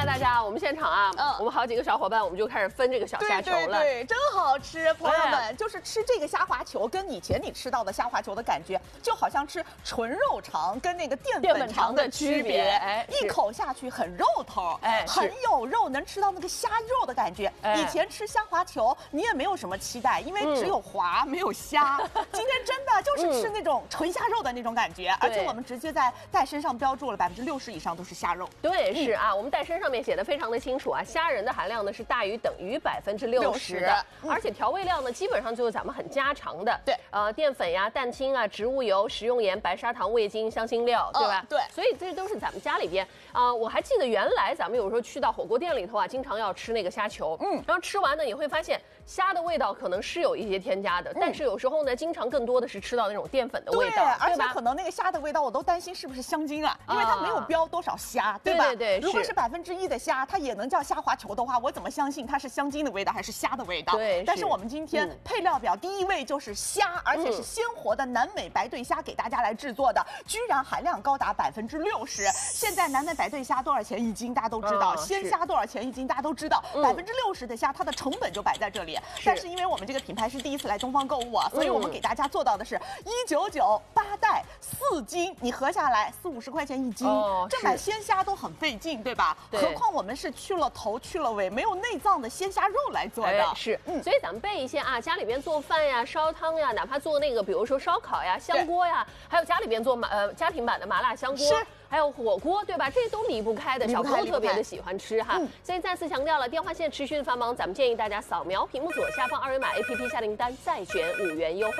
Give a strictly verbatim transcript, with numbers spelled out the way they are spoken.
下大家，我们现场啊，嗯，我们好几个小伙伴，我们就开始分这个小虾球了。 对对对，真好吃，朋友们，哎、就是吃这个虾滑球，跟以前你吃到的虾滑球的感觉，就好像吃纯肉肠跟那个淀粉肠的区别。哎，一口下去很肉头，哎，很有肉，能吃到那个虾肉的感觉。哎、以前吃虾滑球，你也没有什么期待，因为只有滑、嗯、没有虾。今天真的就是吃那种纯虾肉的那种感觉，嗯、而且我们直接在袋身上标注了百分之六十以上都是虾肉。 对，是啊，我们袋身上面写的非常的清楚啊，虾仁的含量呢是大于等于百分之六十的，嗯、而且调味料呢基本上就是咱们很家常的， 对， 呃，淀粉呀、蛋清啊、植物油、食用盐、白砂糖、味精、香辛料，对吧？ 嗯、对， 所以这都是咱们家里边啊、呃。我还记得原来咱们有时候去到火锅店里头啊，经常要吃那个虾球，嗯，然后吃完呢，你会发现虾的味道可能是有一些添加的，嗯、但是有时候呢，经常更多的是吃到那种淀粉的味道， 对，而且可能那个虾的味道我都担心是不是香精啊，因为它没有标多少虾，对吧？ 对对对， 如果是百分之一的虾，它也能叫虾滑球的话，我怎么相信它是香精的味道还是虾的味道？ 对， 但是我们今天配料表第一位就是虾，而且是鲜活的南美白对虾给大家来制作的，居然含量高达百分之六十。现在南美白对虾多少钱一斤？大家都知道，鲜虾多少钱一斤？大家都知道，百分之六十的虾它的成本就摆在这里。但是因为我们这个品牌是第一次来东方购物啊，所以我们给大家做到的是一九九八袋四斤，你合下来四五十块钱一斤，这买鲜虾都很费劲，对吧？何况我们是去了头去了尾，没有内脏的鲜虾肉来做的。 哎、是，嗯，所以咱们备一些啊，家里边做饭呀、烧汤呀，哪怕做那个，比如说烧烤呀、香锅呀，还有家里边做麻呃家庭版的麻辣香锅，还有火锅，对吧？这都离不开的，小朋友特别的喜欢吃哈。嗯、所以再次强调了，电话线持续的繁忙，咱们建议大家扫描屏幕左下方二维码 A P P 下订单，再选五元优惠。